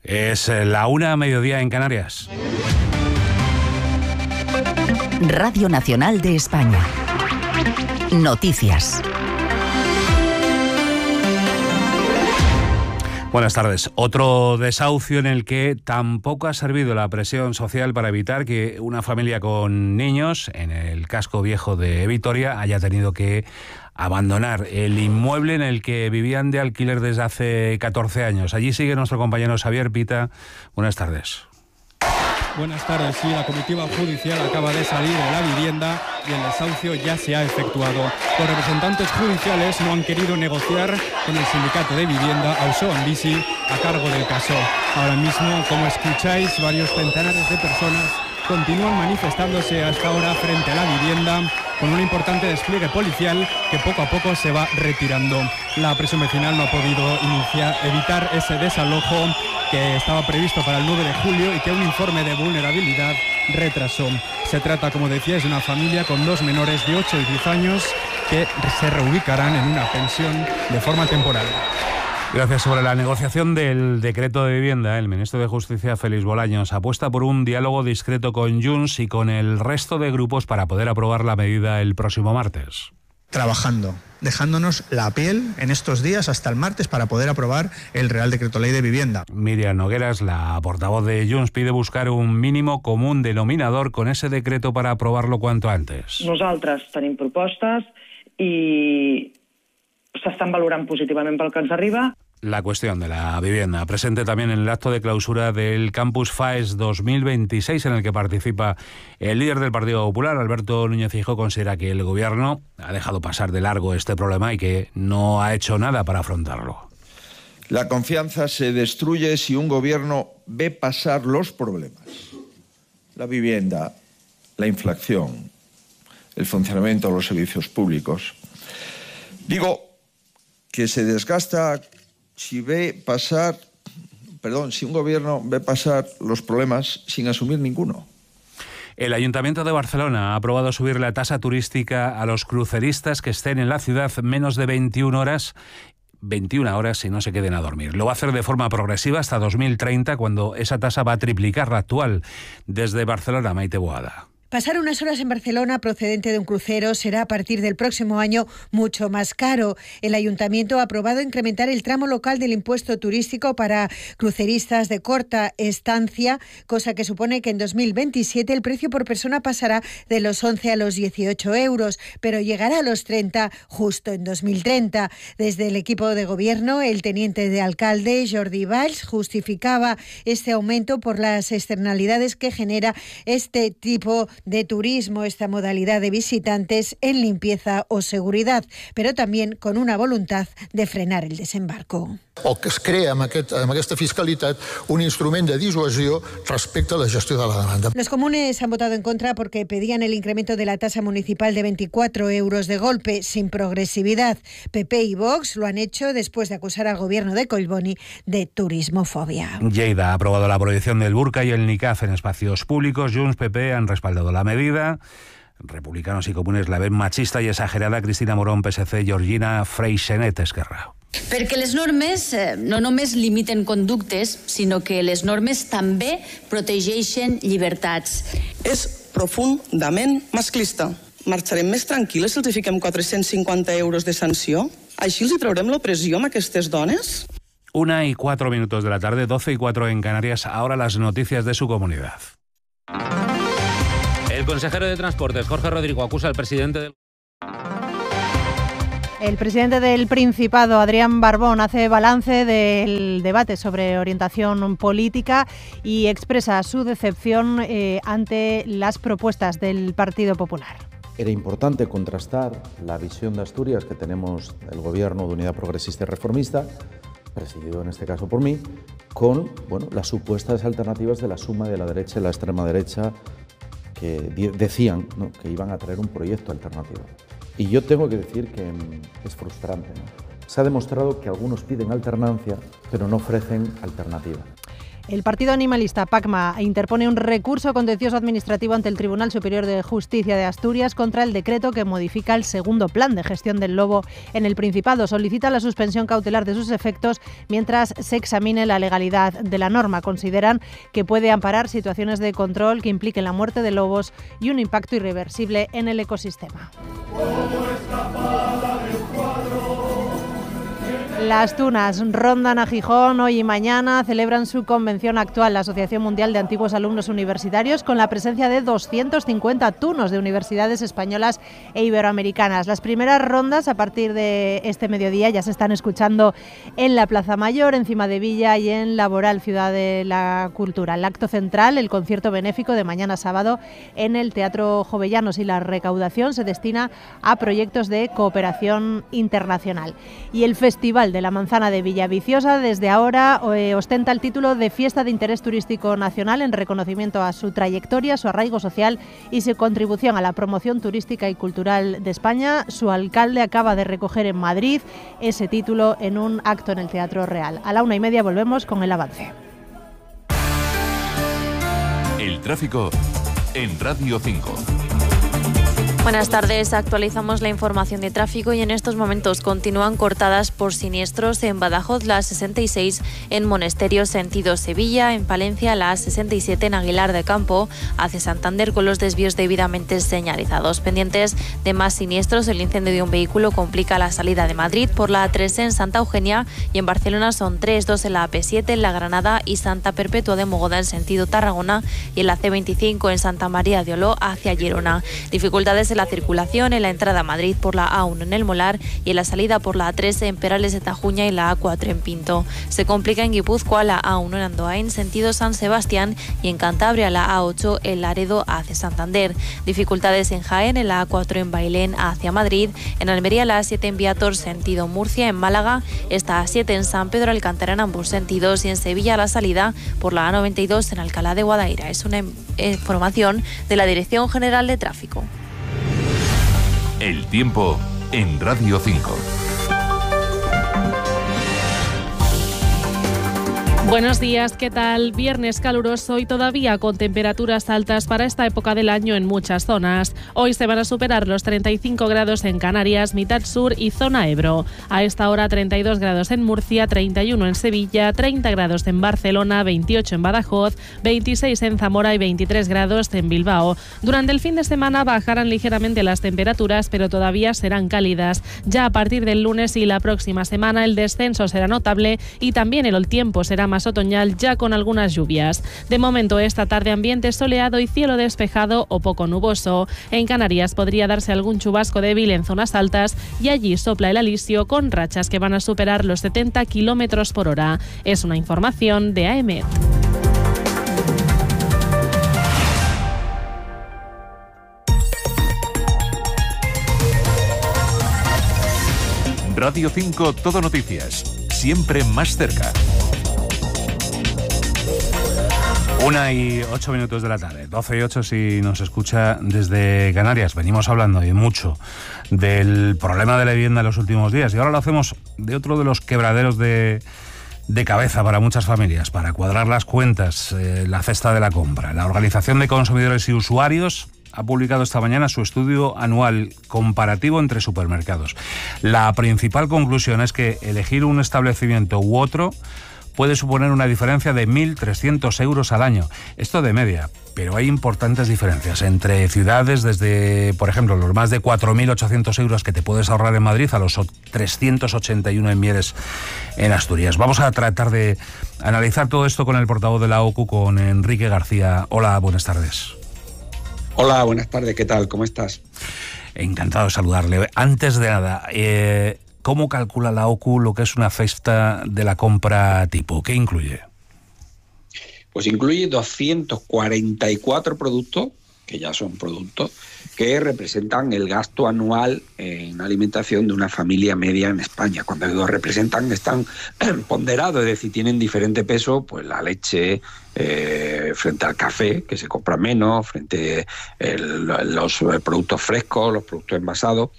Es la 1:00 en Canarias. Radio Nacional de España. Noticias. Buenas tardes. Otro desahucio en el que tampoco ha servido la presión social para evitar que una familia con niños en el casco viejo de Vitoria haya tenido que abandonar el inmueble en el que vivían de alquiler desde hace 14 años. Allí sigue nuestro compañero Xavier Pita. Buenas tardes. Buenas tardes. Sí, la comitiva judicial acaba de salir de la vivienda y el desahucio ya se ha efectuado. Los representantes judiciales no han querido negociar con el sindicato de vivienda Auzoan-Bizi a cargo del caso. Ahora mismo, como escucháis, varios centenares de personas continúan manifestándose hasta ahora frente a la vivienda con un importante despliegue policial que poco a poco se va retirando. La presión vecinal no ha podido evitar ese desalojo que estaba previsto para el 9 de julio y que un informe de vulnerabilidad retrasó. Se trata, como decíais, de una familia con 2 menores de 8 y 10 años que se reubicarán en una pensión de forma temporal. Gracias. Sobre la negociación del decreto de vivienda, el ministro de Justicia, Félix Bolaños, apuesta por un diálogo discreto con Junts y con el resto de grupos para poder aprobar la medida el próximo martes. Trabajando, dejándonos la piel en estos días hasta el martes para poder aprobar el Real Decreto Ley de Vivienda. Miriam Nogueras, la portavoz de Junts, pide buscar un mínimo común denominador con ese decreto para aprobarlo cuanto antes. Nosaltres tenim propostes i s'estan valorant positivament pel que ens arriba. La cuestión de la vivienda, presente también en el acto de clausura del Campus FAES 2026, en el que participa el líder del Partido Popular, Alberto Núñez Feijóo, considera que el gobierno ha dejado pasar de largo este problema y que no ha hecho nada para afrontarlo. La confianza se destruye si un gobierno ve pasar los problemas. La vivienda, la inflación, el funcionamiento de los servicios públicos. Digo que se desgasta si un gobierno ve pasar los problemas sin asumir ninguno. El Ayuntamiento de Barcelona ha aprobado subir la tasa turística a los cruceristas que estén en la ciudad menos de 21 horas y no se queden a dormir. Lo va a hacer de forma progresiva hasta 2030, cuando esa tasa va a triplicar la actual. Desde Barcelona, Maite Boada. Pasar unas horas en Barcelona procedente de un crucero será a partir del próximo año mucho más caro. El Ayuntamiento ha aprobado incrementar el tramo local del impuesto turístico para cruceristas de corta estancia, cosa que supone que en 2027 el precio por persona pasará de los 11 a los 18 euros, pero llegará a los 30 justo en 2030. Desde el equipo de gobierno, el teniente de alcalde, Jordi Valls, justificaba este aumento por las externalidades que genera este tipo de turismo, esta modalidad de visitantes en limpieza o seguridad, pero también con una voluntad de frenar el desembarco. O que es crea amb aquesta fiscalitat un instrument de dissuasió respecte a la gestió de la demanda. Los comunes han votado en contra porque pedían el incremento de la tasa municipal de 24 euros de golpe, sin progresividad. PP y Vox lo han hecho después de acusar al gobierno de Collboni de turismofobia. Lleida ha aprobado la prohibición del burka y el niqab en espacios públicos. Junts, PP han respaldado la medida. Republicanos y comunes la ven machista y exagerada. Cristina Morón, PSC, Georgina Freixenet, Esquerra. Perquè les normes no només limiten conductes, sinó que les normes també protegeixen llibertats. És profundament masclista. Marxarem més tranquil·les si els fiquem 450 euros de sanció? Així els traurem l'opressió a aquestes dones? 1:04 de la tarde, 12:04 en Canarias. Ahora las noticias de su comunidad. El consejero de Transportes, Jorge Rodrigo, acusa al presidente del... El presidente del Principado, Adrián Barbón, hace balance del debate sobre orientación política y expresa su decepción ante las propuestas del Partido Popular. Era importante contrastar la visión de Asturias que tenemos el Gobierno de Unidad Progresista y Reformista, presidido en este caso por mí, con las supuestas alternativas de la suma de la derecha y la extrema derecha que decían, ¿no?, que iban a traer un proyecto alternativo. Y yo tengo que decir que es frustrante, ¿no? Se ha demostrado que algunos piden alternancia, pero no ofrecen alternativa. El partido animalista PACMA interpone un recurso contencioso administrativo ante el Tribunal Superior de Justicia de Asturias contra el decreto que modifica el segundo plan de gestión del lobo en el Principado. Solicita la suspensión cautelar de sus efectos mientras se examine la legalidad de la norma. Consideran que puede amparar situaciones de control que impliquen la muerte de lobos y un impacto irreversible en el ecosistema. Las tunas rondan a Gijón hoy y mañana, celebran su convención actual, la Asociación Mundial de Antiguos Alumnos Universitarios, con la presencia de 250 tunos de universidades españolas e iberoamericanas. Las primeras rondas, a partir de este mediodía, ya se están escuchando en la Plaza Mayor, en Cimadevilla y en Laboral, Ciudad de la Cultura. El acto central, el concierto benéfico de mañana sábado en el Teatro Jovellanos, y la recaudación se destina a proyectos de cooperación internacional. Y el Festival de la Manzana de Villaviciosa desde ahora ostenta el título de Fiesta de Interés Turístico Nacional en reconocimiento a su trayectoria, su arraigo social y su contribución a la promoción turística y cultural de España. Su alcalde acaba de recoger en Madrid ese título en un acto en el Teatro Real. A la 1:30 volvemos con el avance. El tráfico en Radio 5. Buenas tardes, actualizamos la información de tráfico y en estos momentos continúan cortadas por siniestros en Badajoz la A66 en Monesterio sentido Sevilla, en Palencia la A67 en Aguilar de Campo hacia Santander con los desvíos debidamente señalizados. Pendientes de más siniestros, el incendio de un vehículo complica la salida de Madrid por la A3 en Santa Eugenia y en Barcelona son 3, 2 en la AP7 en La Granada y Santa Perpetua de Mogoda en sentido Tarragona y en la C25 en Santa María de Oló hacia Girona. Dificultades en la circulación en la entrada a Madrid por la A1 en El Molar y en la salida por la A3 en Perales de Tajuña y la A4 en Pinto. Se complica en Guipúzcoa la A1 en Andoain sentido San Sebastián y en Cantabria la A8 en Laredo hacia Santander. Dificultades en Jaén en la A4 en Bailén hacia Madrid, en Almería la A7 en Viator sentido Murcia, en Málaga esta A7 en San Pedro Alcántara en ambos sentidos y en Sevilla la salida por la A92 en Alcalá de Guadaira. Es una información de la Dirección General de Tráfico. El tiempo en Radio 5. Buenos días, ¿qué tal? Viernes caluroso y todavía con temperaturas altas para esta época del año en muchas zonas. Hoy se van a superar los 35 grados en Canarias, mitad sur y zona Ebro. A esta hora 32 grados en Murcia, 31 en Sevilla, 30 grados en Barcelona, 28 en Badajoz, 26 en Zamora y 23 grados en Bilbao. Durante el fin de semana bajarán ligeramente las temperaturas, pero todavía serán cálidas. Ya a partir del lunes y la próxima semana el descenso será notable y también el tiempo será más otoñal, ya con algunas lluvias. De momento, esta tarde ambiente soleado y cielo despejado o poco nuboso. En Canarias podría darse algún chubasco débil en zonas altas y allí sopla el alisio con rachas que van a superar los 70 kilómetros por hora. Es una información de AEMET. Radio 5 Todo Noticias, siempre más cerca. 1:08 de la tarde, 12:08 si nos escucha desde Canarias. Venimos hablando y mucho del problema de la vivienda en los últimos días y ahora lo hacemos de otro de los quebraderos de cabeza para muchas familias, para cuadrar las cuentas, la cesta de la compra. La Organización de Consumidores y Usuarios ha publicado esta mañana su estudio anual comparativo entre supermercados. La principal conclusión es que elegir un establecimiento u otro puede suponer una diferencia de 1.300 euros al año. Esto de media, pero hay importantes diferencias entre ciudades, desde, por ejemplo, los más de 4.800 euros que te puedes ahorrar en Madrid a los 381 en Mieres, en Asturias. Vamos a tratar de analizar todo esto con el portavoz de la OCU, con Enrique García. Hola, buenas tardes. Hola, buenas tardes, ¿qué tal? ¿Cómo estás? Encantado de saludarle. Antes de nada, ¿cómo calcula la OCU lo que es una cesta de la compra tipo? ¿Qué incluye? Pues incluye 244 productos, que ya son productos, que representan el gasto anual en alimentación de una familia media en España. Cuando digo representan, están ponderados, es decir, tienen diferente peso, pues la leche frente al café, que se compra menos, frente a los productos frescos, los productos envasados.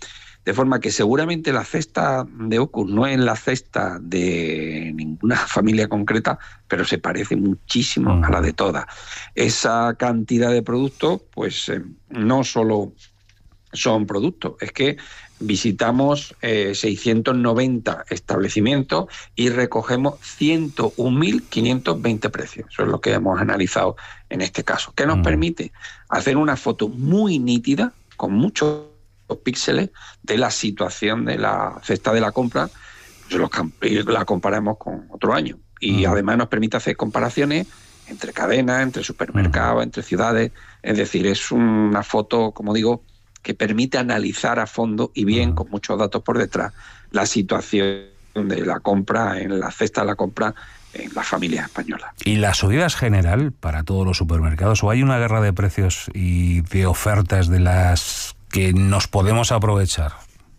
De forma que seguramente la cesta de Opus no es la cesta de ninguna familia concreta, pero se parece muchísimo a la de todas. Esa cantidad de productos, pues no solo son productos, es que visitamos 690 establecimientos y recogemos 101.520 precios. Eso es lo que hemos analizado en este caso. ¿Qué nos permite? Hacer una foto muy nítida, con muchos píxeles, de la situación de la cesta de la compra, y la comparamos con otro año. Y además nos permite hacer comparaciones entre cadenas, entre supermercados, entre ciudades. Es decir, es una foto, como digo, que permite analizar a fondo y bien, con muchos datos por detrás, la situación de la compra, en la cesta de la compra en las familias españolas. ¿Y la subida es general para todos los supermercados o hay una guerra de precios y de ofertas de las que nos podemos aprovechar?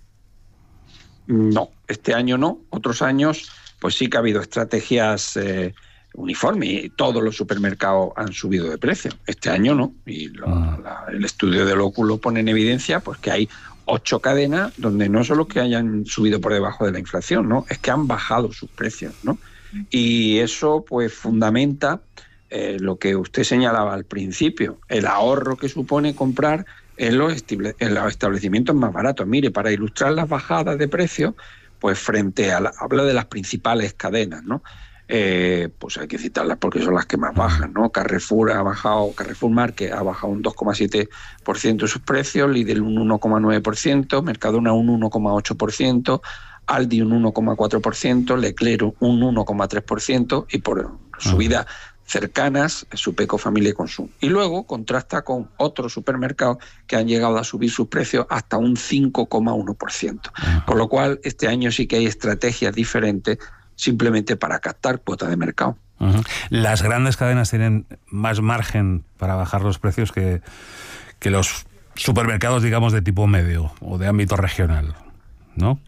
No, este año no. Otros años pues sí que ha habido estrategias uniformes y todos los supermercados han subido de precio. Este año no. Y el estudio del Opus lo pone en evidencia, pues que hay 8 cadenas donde no solo que hayan subido por debajo de la inflación, ¿no? Es que han bajado sus precios, ¿no? Y eso pues fundamenta lo que usted señalaba al principio, el ahorro que supone comprar en los establecimientos más baratos. Mire, para ilustrar las bajadas de precios, pues frente a habla de las principales cadenas, ¿no? Pues hay que citarlas porque son las que más bajan, ¿no? Carrefour Market ha bajado un 2,7% sus precios, Lidl un 1,9%, Mercadona un 1,8%, Aldi un 1,4%, Leclerc un 1,3% y por subida cercanas, Supeco, Familia y Consum. Y luego contrasta con otros supermercados que han llegado a subir sus precios hasta un 5,1%. Con lo cual, este año sí que hay estrategias diferentes simplemente para captar cuota de mercado. Las grandes cadenas tienen más margen para bajar los precios que los supermercados, digamos, de tipo medio o de ámbito regional, ¿no?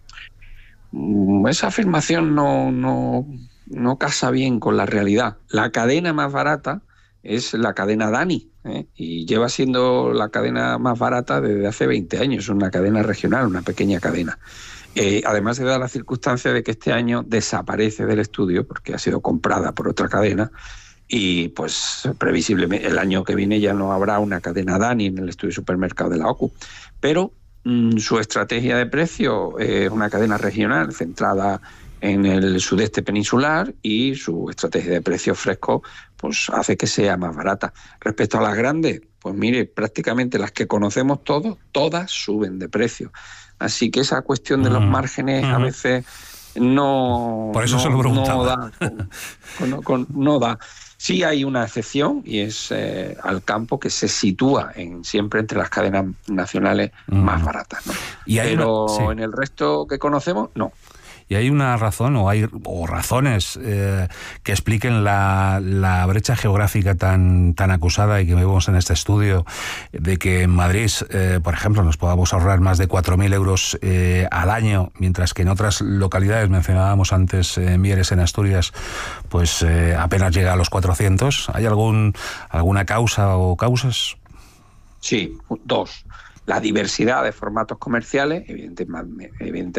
Esa afirmación no casa bien con la realidad. La cadena más barata es la cadena Dani, y lleva siendo la cadena más barata desde hace 20 años. Es una cadena regional, una pequeña cadena. Además se da la circunstancia de que este año desaparece del estudio porque ha sido comprada por otra cadena y pues previsiblemente el año que viene ya no habrá una cadena Dani en el estudio supermercado de la OCU. Pero su estrategia de precio es una cadena regional centrada en el sudeste peninsular y su estrategia de precios frescos pues hace que sea más barata. Respecto a las grandes, pues mire, prácticamente las que conocemos todos, todas suben de precio. Así que esa cuestión de los márgenes a veces no... Por eso se lo preguntaba. No da. Sí hay una excepción y es Alcampo, que se sitúa siempre entre las cadenas nacionales más baratas, ¿no? Pero en el resto que conocemos, no. ¿Y hay una razón o razones que expliquen la brecha geográfica tan acusada y que vemos en este estudio de que en Madrid, por ejemplo, nos podamos ahorrar más de 4.000 euros al año, mientras que en otras localidades, mencionábamos antes Mieres en Asturias, pues apenas llega a los 400? ¿Hay alguna causa o causas? Sí, 2. La diversidad de formatos comerciales, evidentemente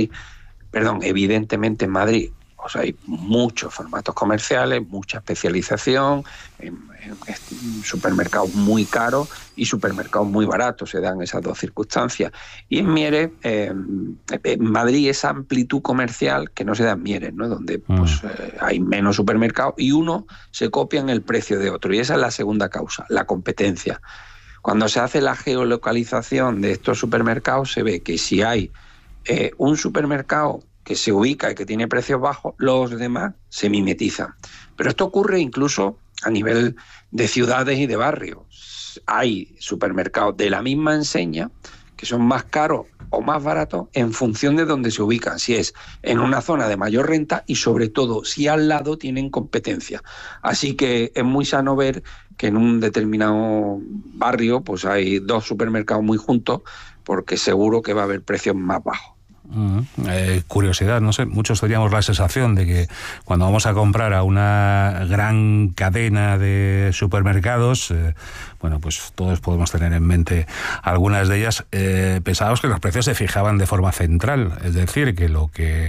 en Madrid, o sea, hay muchos formatos comerciales, mucha especialización, en supermercados muy caros y supermercados muy baratos, se dan esas dos circunstancias. Y en Mieres, en Madrid, esa amplitud comercial que no se da en Mieres, ¿no? Donde pues, hay menos supermercados y uno se copia en el precio de otro. Y esa es la segunda causa, la competencia. Cuando se hace la geolocalización de estos supermercados, se ve que si hay un supermercado que se ubica y que tiene precios bajos, los demás se mimetizan. Pero esto ocurre incluso a nivel de ciudades y de barrios. Hay supermercados de la misma enseña que son más caros o más baratos en función de dónde se ubican, si es en una zona de mayor renta y sobre todo si al lado tienen competencia. Así que es muy sano ver que en un determinado barrio pues hay 2 supermercados muy juntos porque seguro que va a haber precios más bajos. Curiosidad, no sé, muchos teníamos la sensación de que cuando vamos a comprar a una gran cadena de supermercados, bueno, pues todos podemos tener en mente algunas de ellas, pensábamos que los precios se fijaban de forma central, es decir, que lo que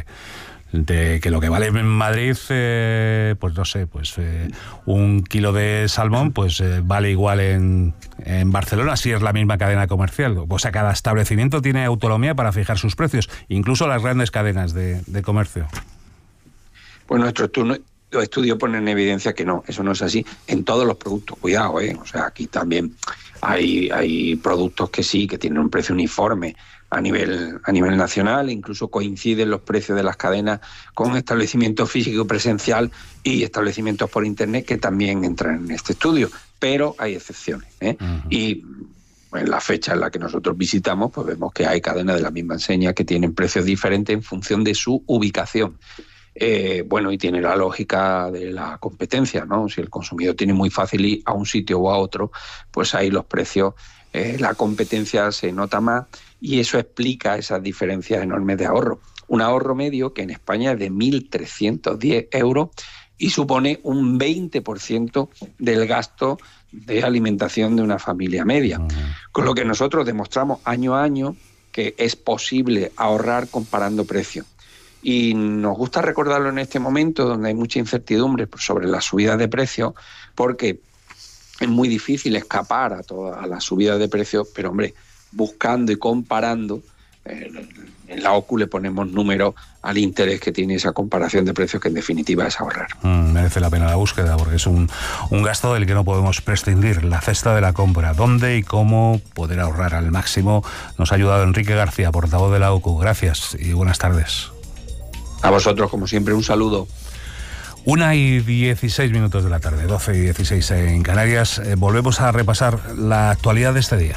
vale en Madrid, pues no sé, pues un kilo de salmón, pues vale igual en Barcelona, si es la misma cadena comercial. O sea, cada establecimiento tiene autonomía para fijar sus precios, incluso las grandes cadenas de comercio. Pues nuestro estudio pone en evidencia que no, eso no es así en todos los productos. Cuidado, o sea, aquí también hay productos que sí, que tienen un precio uniforme a nivel nacional, incluso coinciden los precios de las cadenas con establecimientos físicos presencial y establecimientos por internet que también entran en este estudio, pero hay excepciones, Y en la fecha en la que nosotros visitamos, pues vemos que hay cadenas de la misma enseña que tienen precios diferentes en función de su ubicación. Bueno, y tiene la lógica de la competencia, ¿no? Si el consumidor tiene muy fácil ir a un sitio o a otro, pues ahí los precios, la competencia se nota más y eso explica esas diferencias enormes de ahorro. Un ahorro medio que en España es de 1.310 euros y supone un 20% del gasto de alimentación de una familia media. Con lo que nosotros demostramos año a año que es posible ahorrar comparando precios. Y nos gusta recordarlo en este momento donde hay mucha incertidumbre sobre las subidas de precios, porque es muy difícil escapar a las subidas de precios, pero hombre, buscando y comparando, en la OCU le ponemos números al interés que tiene esa comparación de precios, que en definitiva es ahorrar. Merece la pena la búsqueda, porque es un gasto del que no podemos prescindir, la cesta de la compra. ¿Dónde y cómo poder ahorrar al máximo? Nos ha ayudado Enrique García, portavoz de la OCU. Gracias y buenas tardes. A vosotros, como siempre, un saludo. 1:16 de la tarde, 12:16 en Canarias. Volvemos a repasar la actualidad de este día.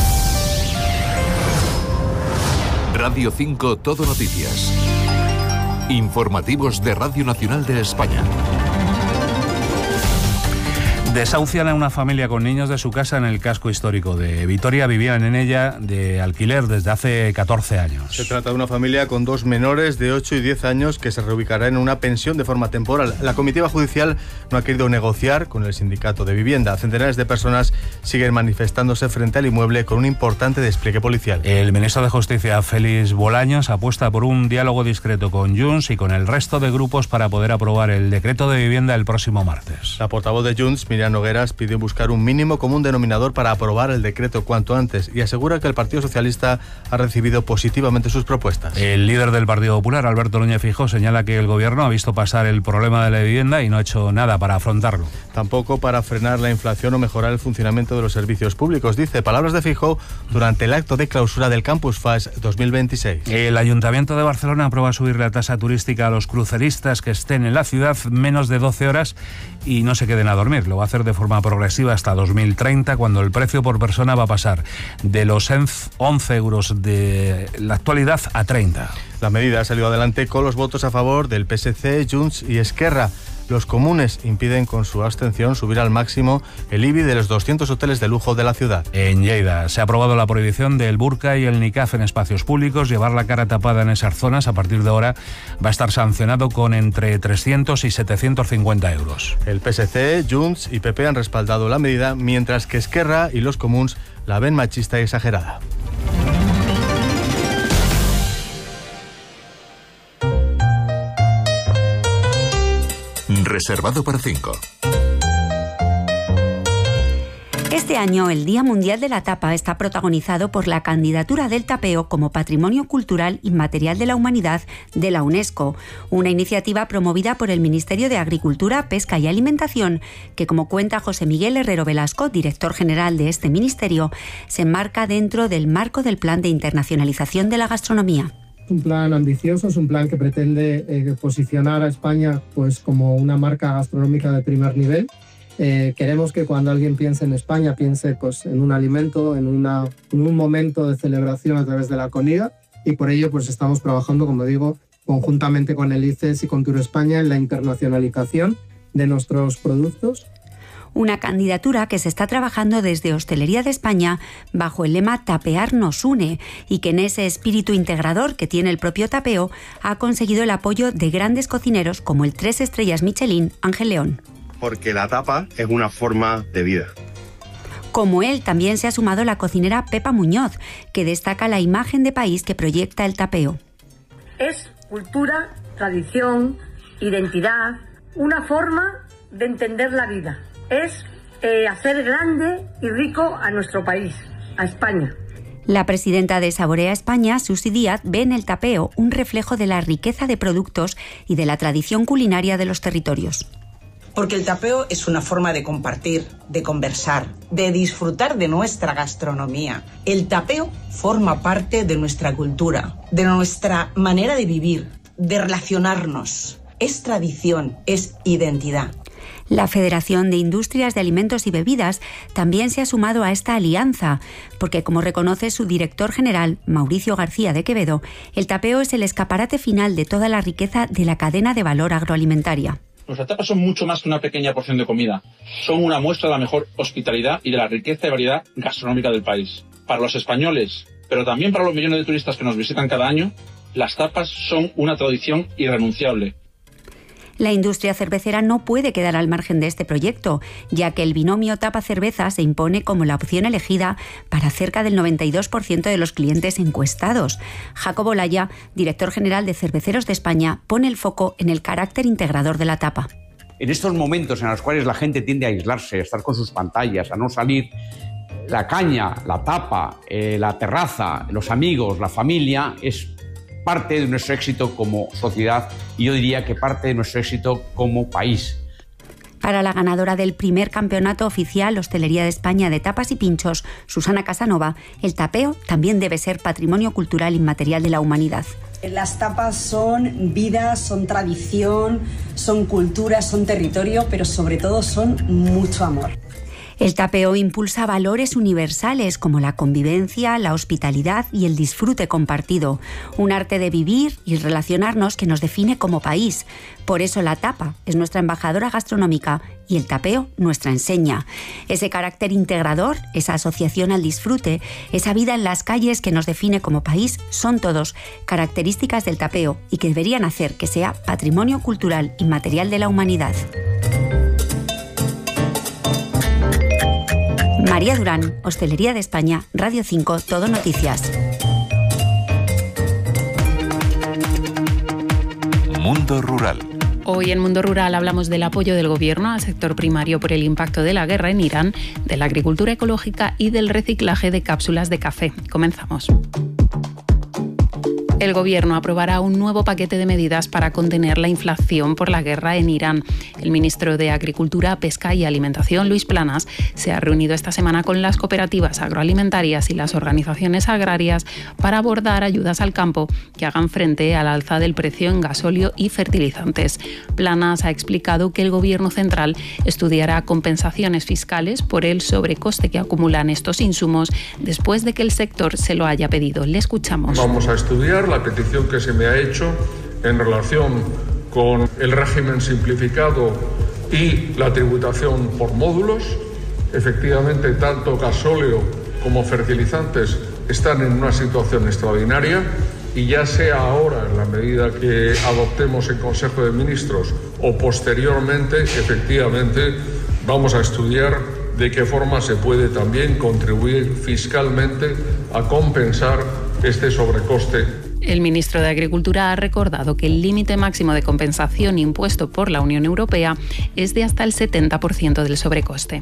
Radio 5 Todo Noticias. Informativos de Radio Nacional de España. Desahucian a una familia con niños de su casa en el casco histórico de Vitoria. Vivían en ella de alquiler desde hace 14 años. Se trata de una familia con 2 menores de 8 y 10 años que se reubicará en una pensión de forma temporal. La comitiva judicial no ha querido negociar con el sindicato de vivienda. Centenares de personas siguen manifestándose frente al inmueble con un importante despliegue policial. El ministro de Justicia, Félix Bolaños, apuesta por un diálogo discreto con Junts y con el resto de grupos para poder aprobar el decreto de vivienda el próximo martes. La portavoz de Junts, Miriam Nogueras, pidió buscar un mínimo común denominador para aprobar el decreto cuanto antes y asegura que el Partido Socialista ha recibido positivamente sus propuestas. El líder del Partido Popular, Alberto Núñez Feijóo, señala que el gobierno ha visto pasar el problema de la vivienda y no ha hecho nada para afrontarlo. Tampoco para frenar la inflación o mejorar el funcionamiento de los servicios públicos, dice. Palabras de Feijóo durante el acto de clausura del Campus Fast 2026. El Ayuntamiento de Barcelona aprueba subir la tasa turística a los cruceristas que estén en la ciudad menos de 12 horas y no se queden a dormir. Lo va a hacer de forma progresiva hasta 2030, cuando el precio por persona va a pasar de los 11 euros de la actualidad a 30. La medida ha salido adelante con los votos a favor del PSC, Junts y Esquerra. Los comunes impiden con su abstención subir al máximo el IBI de los 200 hoteles de lujo de la ciudad. En Lleida se ha aprobado la prohibición del burka y el niqab en espacios públicos. Llevar la cara tapada en esas zonas a partir de ahora va a estar sancionado con entre 300 y 750 euros. El PSC, Junts y PP han respaldado la medida, mientras que Esquerra y los comuns la ven machista y exagerada. Reservado para 5. Este año, el Día Mundial de la Tapa está protagonizado por la candidatura del tapeo como Patrimonio Cultural Inmaterial de la Humanidad de la UNESCO, una iniciativa promovida por el Ministerio de Agricultura, Pesca y Alimentación, que, como cuenta José Miguel Herrero Velasco, director general de este ministerio, se enmarca dentro del marco del Plan de Internacionalización de la Gastronomía. Un plan ambicioso, es un plan que pretende posicionar a España pues, como una marca gastronómica de primer nivel. Queremos que cuando alguien piense en España piense pues, en un alimento, en un momento de celebración a través de la comida, y por ello pues, estamos trabajando, como digo, conjuntamente con el ICES y con Tour España en la internacionalización de nuestros productos. una candidatura que se está trabajando desde Hostelería de España bajo el lema Tapear nos une y que en ese espíritu integrador que tiene el propio tapeo ha conseguido el apoyo de grandes cocineros como el 3 estrellas Michelin Ángel León. Porque la tapa es una forma de vida. Como él, también se ha sumado la cocinera Pepa Muñoz, que destaca la imagen de país que proyecta el tapeo. Es cultura, tradición, identidad, una forma de entender la vida. Es hacer grande y rico a nuestro país, a España. La presidenta de Saborea España, Susi Díaz, ve en el tapeo un reflejo de la riqueza de productos y de la tradición culinaria de los territorios. Porque el tapeo es una forma de compartir, de conversar, de disfrutar de nuestra gastronomía. El tapeo forma parte de nuestra cultura, de nuestra manera de vivir, de relacionarnos. Es tradición, es identidad. La Federación de Industrias de Alimentos y Bebidas también se ha sumado a esta alianza, porque como reconoce su director general, Mauricio García de Quevedo, el tapeo es el escaparate final de toda la riqueza de la cadena de valor agroalimentaria. Nuestras tapas son mucho más que una pequeña porción de comida. Son una muestra de la mejor hospitalidad y de la riqueza y variedad gastronómica del país. Para los españoles, pero también para los millones de turistas que nos visitan cada año, las tapas son una tradición irrenunciable. La industria cervecera no puede quedar al margen de este proyecto, ya que el binomio tapa-cerveza se impone como la opción elegida para cerca del 92% de los clientes encuestados. Jacobo Laya, director general de Cerveceros de España, pone el foco en el carácter integrador de la tapa. En estos momentos en los cuales la gente tiende a aislarse, a estar con sus pantallas, a no salir, la caña, la tapa, la terraza, los amigos, la familia es parte de nuestro éxito como sociedad y yo diría que parte de nuestro éxito como país. Para la ganadora del primer campeonato oficial Hostelería de España de tapas y pinchos, Susana Casanova, el tapeo también debe ser patrimonio cultural inmaterial de la humanidad. Las tapas son vida, son tradición, son cultura, son territorio, pero sobre todo son mucho amor. El tapeo impulsa valores universales como la convivencia, la hospitalidad y el disfrute compartido, un arte de vivir y relacionarnos que nos define como país. Por eso la tapa es nuestra embajadora gastronómica y el tapeo nuestra enseña. Ese carácter integrador, esa asociación al disfrute, esa vida en las calles que nos define como país, son todos características del tapeo y que deberían hacer que sea patrimonio cultural inmaterial de la humanidad. María Durán, Hostelería de España, Radio 5, Todo Noticias. Mundo Rural. Hoy en Mundo Rural hablamos del apoyo del Gobierno al sector primario por el impacto de la guerra en Irán, de la agricultura ecológica y del reciclaje de cápsulas de café. Comenzamos. El Gobierno aprobará un nuevo paquete de medidas para contener la inflación por la guerra en Irán. El ministro de Agricultura, Pesca y Alimentación, Luis Planas, se ha reunido esta semana con las cooperativas agroalimentarias y las organizaciones agrarias para abordar ayudas al campo que hagan frente al alza del precio en gasóleo y fertilizantes. Planas ha explicado que el Gobierno central estudiará compensaciones fiscales por el sobrecoste que acumulan estos insumos después de que el sector se lo haya pedido. Le escuchamos. Vamos a estudiar la petición que se me ha hecho en relación con el régimen simplificado y la tributación por módulos. Efectivamente, tanto gasóleo como fertilizantes están en una situación extraordinaria y ya sea ahora, en la medida que adoptemos el Consejo de Ministros o posteriormente, efectivamente, vamos a estudiar de qué forma se puede también contribuir fiscalmente a compensar este sobrecoste. El ministro de Agricultura ha recordado que el límite máximo de compensación impuesto por la Unión Europea es de hasta el 70% del sobrecoste.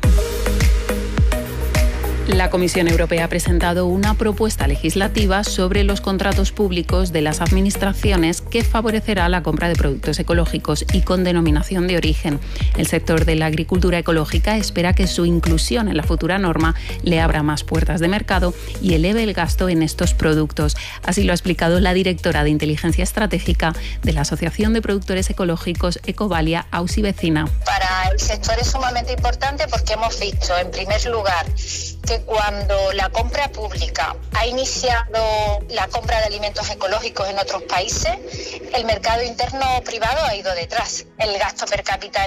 La Comisión Europea ha presentado una propuesta legislativa sobre los contratos públicos de las administraciones que favorecerá la compra de productos ecológicos y con denominación de origen. El sector de la agricultura ecológica espera que su inclusión en la futura norma le abra más puertas de mercado y eleve el gasto en estos productos. Así lo ha explicado la directora de Inteligencia Estratégica de la Asociación de Productores Ecológicos Ecovalia, Ausi Vecina. Para el sector es sumamente importante porque hemos visto, en primer lugar, que cuando la compra pública ha iniciado la compra de alimentos ecológicos en otros países, el mercado interno privado ha ido detrás. El gasto per cápita